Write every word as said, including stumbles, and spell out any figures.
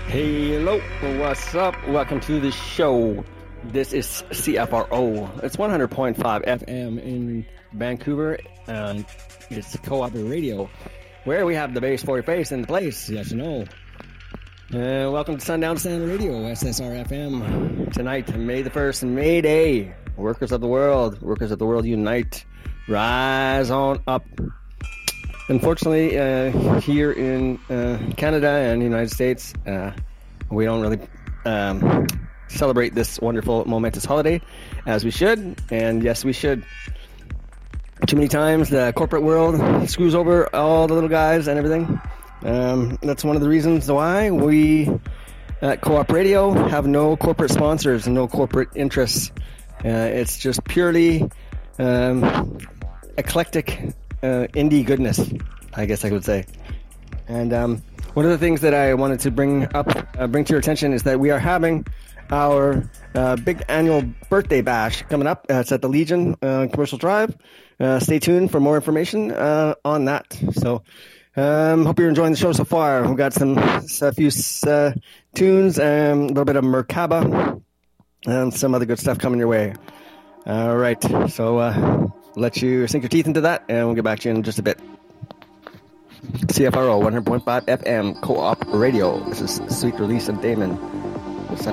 Hello, what's up? Welcome to the show. This is C F R O. It's one hundred point five F M in Vancouver, and it's Co-op Radio, where we have the base for your face in the place. Yes, you know. Uh, welcome to Sundown Sound Radio, S S R F M. Tonight, May the first, May Day. Workers of the world, workers of the world unite. Rise on up. Unfortunately, uh, here in uh, Canada and the United States, uh, we don't really um, celebrate this wonderful, momentous holiday as we should. And yes, we should. Too many times the corporate world screws over all the little guys and everything. Um, that's one of the reasons why we at Co-op Radio have no corporate sponsors and no corporate interests. Uh, it's just purely um, eclectic Uh, indie goodness, I guess I would say. And um, one of the things that I wanted to bring up, uh, bring to your attention is that we are having our uh, big annual birthday bash coming up. Uh, it's at the Legion uh, Commercial Drive. Uh, stay tuned for more information uh, on that. So, um, hope you're enjoying the show so far. We've got some a few uh, tunes, and a little bit of Merkaba, and some other good stuff coming your way. All right, so. Uh, Let you sink your teeth into that, and we'll get back to you in just a bit. C F R O one hundred point five F M Co-op Radio. This is Sweet Release and Damon.